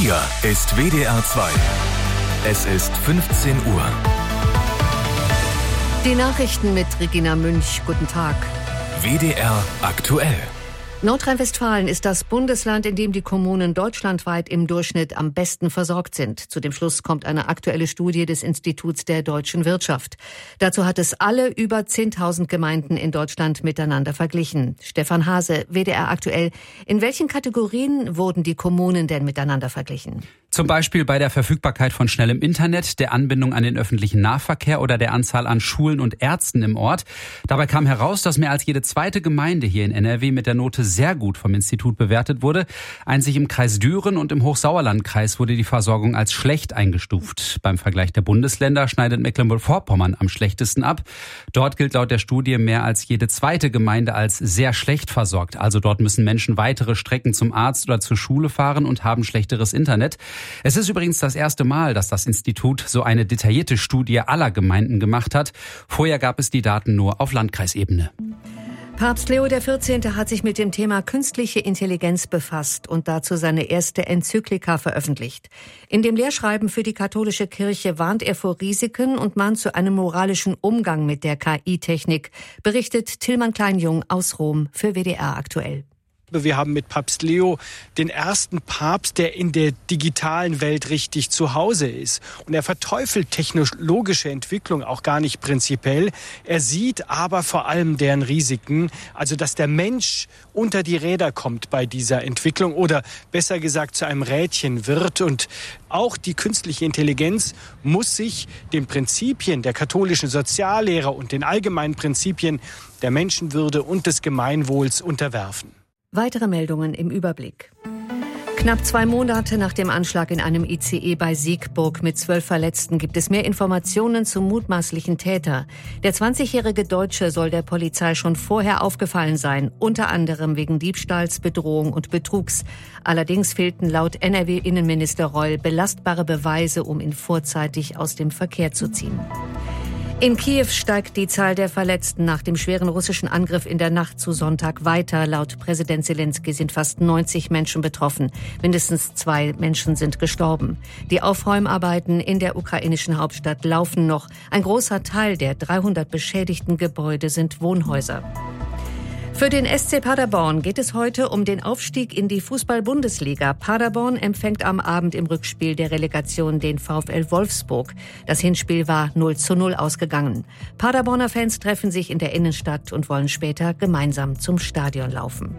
Hier ist WDR 2. Es ist 15 Uhr. Die Nachrichten mit Regina Münch. Guten Tag. WDR aktuell. Nordrhein-Westfalen ist das Bundesland, in dem die Kommunen deutschlandweit im Durchschnitt am besten versorgt sind. Zu dem Schluss kommt eine aktuelle Studie des Instituts der deutschen Wirtschaft. Dazu hat es alle über 10.000 Gemeinden in Deutschland miteinander verglichen. Stefan Hase, WDR aktuell. In welchen Kategorien wurden die Kommunen denn miteinander verglichen? Zum Beispiel bei der Verfügbarkeit von schnellem Internet, der Anbindung an den öffentlichen Nahverkehr oder der Anzahl an Schulen und Ärzten im Ort. Dabei kam heraus, dass mehr als jede zweite Gemeinde hier in NRW mit der Note sehr gut vom Institut bewertet wurde. Einzig im Kreis Düren und im Hochsauerlandkreis wurde die Versorgung als schlecht eingestuft. Beim Vergleich der Bundesländer schneidet Mecklenburg-Vorpommern am schlechtesten ab. Dort gilt laut der Studie mehr als jede zweite Gemeinde als sehr schlecht versorgt. Also dort müssen Menschen weitere Strecken zum Arzt oder zur Schule fahren und haben schlechteres Internet. Es ist übrigens das erste Mal, dass das Institut so eine detaillierte Studie aller Gemeinden gemacht hat. Vorher gab es die Daten nur auf Landkreisebene. Papst Leo XIV. Hat sich mit dem Thema künstliche Intelligenz befasst und dazu seine erste Enzyklika veröffentlicht. In dem Lehrschreiben für die katholische Kirche warnt er vor Risiken und mahnt zu einem moralischen Umgang mit der KI-Technik, berichtet Tillmann Kleinjung aus Rom für WDR aktuell. Wir haben mit Papst Leo den ersten Papst, der in der digitalen Welt richtig zu Hause ist. Und er verteufelt technologische Entwicklung auch gar nicht prinzipiell. Er sieht aber vor allem deren Risiken, also dass der Mensch unter die Räder kommt bei dieser Entwicklung oder besser gesagt zu einem Rädchen wird. Und auch die künstliche Intelligenz muss sich den Prinzipien der katholischen Soziallehre und den allgemeinen Prinzipien der Menschenwürde und des Gemeinwohls unterwerfen. Weitere Meldungen im Überblick. Knapp 2 Monate nach dem Anschlag in einem ICE bei Siegburg mit 12 Verletzten gibt es mehr Informationen zum mutmaßlichen Täter. Der 20-jährige Deutsche soll der Polizei schon vorher aufgefallen sein, unter anderem wegen Diebstahls, Bedrohung und Betrugs. Allerdings fehlten laut NRW-Innenminister Reul belastbare Beweise, um ihn vorzeitig aus dem Verkehr zu ziehen. In Kiew steigt die Zahl der Verletzten nach dem schweren russischen Angriff in der Nacht zu Sonntag weiter. Laut Präsident Zelensky sind fast 90 Menschen betroffen. Mindestens 2 Menschen sind gestorben. Die Aufräumarbeiten in der ukrainischen Hauptstadt laufen noch. Ein großer Teil der 300 beschädigten Gebäude sind Wohnhäuser. Für den SC Paderborn geht es heute um den Aufstieg in die Fußball-Bundesliga. Paderborn empfängt am Abend im Rückspiel der Relegation den VfL Wolfsburg. Das Hinspiel war 0:0 ausgegangen. Paderborner Fans treffen sich in der Innenstadt und wollen später gemeinsam zum Stadion laufen.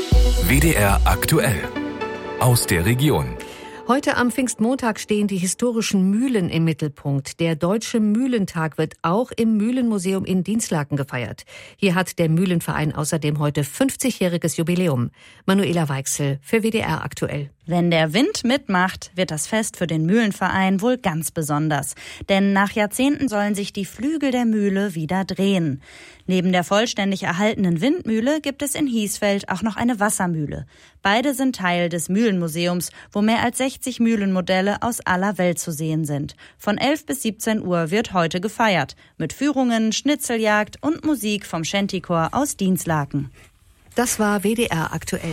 WDR aktuell. Aus der Region. Heute am Pfingstmontag stehen die historischen Mühlen im Mittelpunkt. Der Deutsche Mühlentag wird auch im Mühlenmuseum in Dinslaken gefeiert. Hier hat der Mühlenverein außerdem heute 50-jähriges Jubiläum. Manuela Weichsel für WDR aktuell. Wenn der Wind mitmacht, wird das Fest für den Mühlenverein wohl ganz besonders. Denn nach Jahrzehnten sollen sich die Flügel der Mühle wieder drehen. Neben der vollständig erhaltenen Windmühle gibt es in Hiesfeld auch noch eine Wassermühle. Beide sind Teil des Mühlenmuseums, wo mehr als 60 Mühlenmodelle aus aller Welt zu sehen sind. Von 11 bis 17 Uhr wird heute gefeiert. Mit Führungen, Schnitzeljagd und Musik vom Shantychor aus Dinslaken. Das war WDR aktuell.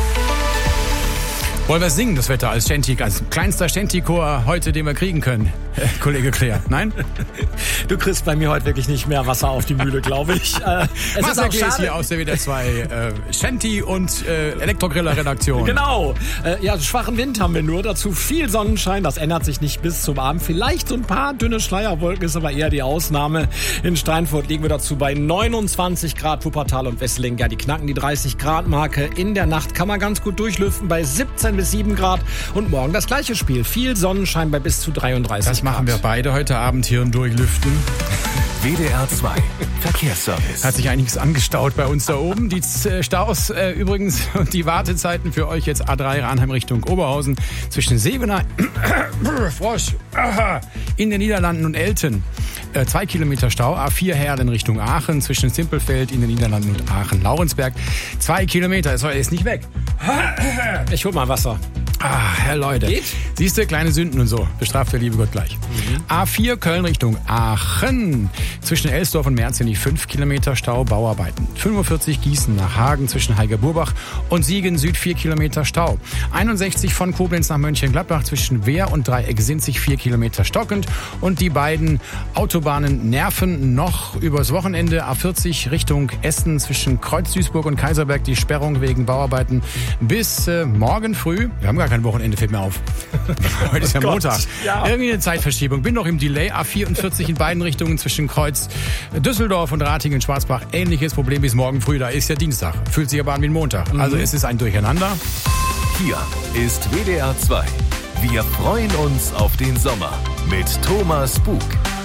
Wollen wir singen, das Wetter als Shanty, als kleinster Shanty-Chor heute, den wir kriegen können, Kollege Claire? Nein? Du kriegst bei mir heute wirklich nicht mehr Wasser auf die Mühle, glaube ich. Marcel G. ist hier aus der WDR 2 Shanty- und Elektrogriller-Redaktion. Genau. Schwachen Wind haben wir nur, dazu viel Sonnenschein. Das ändert sich nicht bis zum Abend. Vielleicht so ein paar dünne Schleierwolken, ist aber eher die Ausnahme. In Steinfurt liegen wir dazu bei 29 Grad. Wuppertal und Wesseling, ja, die knacken die 30-Grad-Marke. In der Nacht kann man ganz gut durchlüften bei 17 bis 7 Grad. Und morgen das gleiche Spiel. Viel Sonnenschein bei bis zu 33 Grad. Das machen wir beide heute Abend hier und durchlüften. WDR 2 Verkehrsservice. Hat sich einiges angestaut bei uns da oben. Die Staus übrigens und die Wartezeiten für euch jetzt A3 Arnheim Richtung Oberhausen zwischen Sevenaer, Frosch, in den Niederlanden und Elten. 2 Kilometer Stau, A4 Herlen Richtung Aachen, zwischen Simpelfeld in den Niederlanden und Aachen-Laurensberg. 2 Kilometer, ist nicht weg. Ich hol mal Wasser. Herr Leute. Geht? Siehst du, kleine Sünden und so. Bestraft der liebe Gott gleich. A4 Köln Richtung Aachen. Zwischen Elsdorf und Merzig 5 Kilometer Stau, Bauarbeiten. 45 Gießen nach Hagen zwischen Heiger-Burbach und Siegen Süd 4 Kilometer Stau. 61 von Koblenz nach Mönchengladbach zwischen Wehr und Dreieck-Sinzig 4 Kilometer stockend. Und die beiden Autobahnen nerven noch übers Wochenende. A40 Richtung Essen zwischen Kreuz-Duisburg und Kaiserberg die Sperrung wegen Bauarbeiten bis morgen früh. Wir haben gar kein Wochenende, fällt mir auf. Heute ist ja Montag. Ja. Irgendwie eine Zeitverschiebung. Bin noch im Delay. A44 in beiden Richtungen zwischen Kreuz Düsseldorf und Ratingen-Schwarzbach. Ähnliches Problem bis morgen früh. Da ist ja Dienstag. Fühlt sich aber an wie ein Montag. Also es ist ein Durcheinander. Hier ist WDR 2. Wir freuen uns auf den Sommer mit Thomas Bug.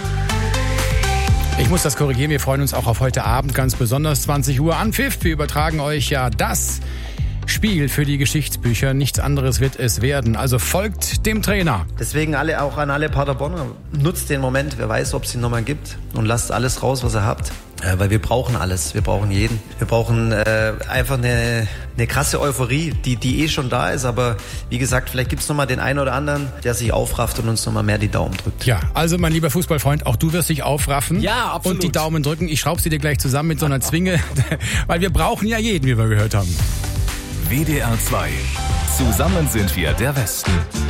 Ich muss das korrigieren. Wir freuen uns auch auf heute Abend ganz besonders. 20 Uhr Anpfiff. Wir übertragen euch ja das Spiel für die Geschichtsbücher. Nichts anderes wird es werden. Also folgt dem Trainer. Deswegen auch an alle Paderborner. Nutzt den Moment. Wer weiß, ob es ihn nochmal gibt. Und lasst alles raus, was ihr habt. Weil wir brauchen alles. Wir brauchen jeden. Wir brauchen einfach eine krasse Euphorie, die schon da ist. Aber wie gesagt, vielleicht gibt es nochmal den einen oder anderen, der sich aufrafft und uns nochmal mehr die Daumen drückt. Ja, also mein lieber Fußballfreund, auch du wirst dich aufraffen. Ja, absolut. Und die Daumen drücken. Ich schraube sie dir gleich zusammen mit so einer Zwinge. Weil wir brauchen ja jeden, wie wir gehört haben. WDR 2. Zusammen sind wir der Westen.